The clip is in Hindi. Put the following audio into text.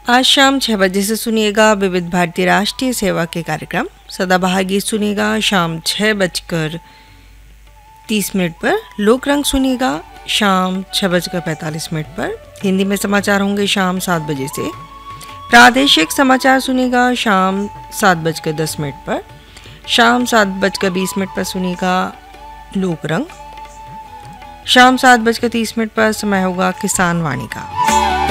आज शाम 6 बजे से सुनिएगा विविध भारती राष्ट्रीय सेवा के कार्यक्रम। सदाबहार गीत सुनिएगा शाम 6:30 पर। लोक रंग सुनिएगा शाम 6:45 पर। हिंदी में समाचार होंगे शाम 7 बजे से। प्रादेशिक समाचार सुनिएगा शाम 7:10 पर। शाम 7:20 पर सुनिएगा लोक रंग। शाम 7:30 पर समय होगा किसान वाणी का।